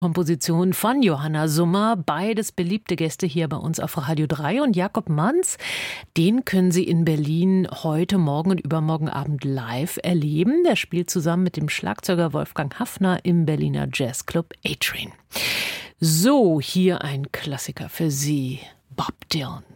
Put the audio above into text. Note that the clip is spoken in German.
Komposition von Johanna Summer, beides beliebte Gäste hier bei uns auf Radio 3. Und Jakob Manz, den können Sie in Berlin heute, morgen und übermorgen Abend live erleben. Der spielt zusammen mit dem Schlagzeuger Wolfgang Haffner im Berliner Jazzclub A-Train. So, hier ein Klassiker für Sie, Bob Dylan.